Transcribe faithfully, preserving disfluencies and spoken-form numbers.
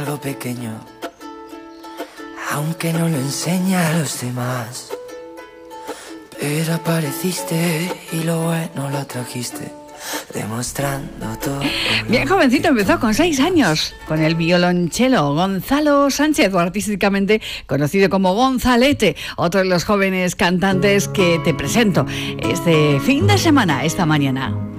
lo pequeño, aunque no lo enseña a los demás. Pero apareciste y lo bueno lo trajiste, demostrando todo. Bien jovencito, empezó con seis años con el violonchelo. Gonzalo Sánchez, o artísticamente conocido como Gonzalete, otro de los jóvenes cantantes que te presento este fin de semana, esta mañana.